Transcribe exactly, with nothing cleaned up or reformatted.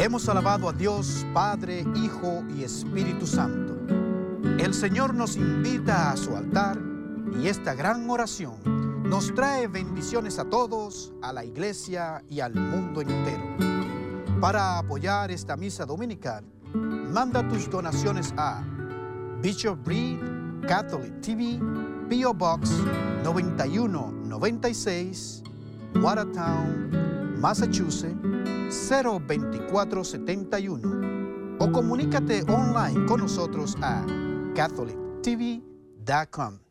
Hemos alabado a Dios, Padre, Hijo y Espíritu Santo. El Señor nos invita a su altar y esta gran oración nos trae bendiciones a todos, a la iglesia y al mundo entero. Para apoyar esta misa dominical, manda tus donaciones a Bishop Reed Catholic T V, P O Box noventa y uno noventa y seis, Watertown, Massachusetts cero veinticuatro setenta y uno, o comunícate online con nosotros a catholic t v punto com.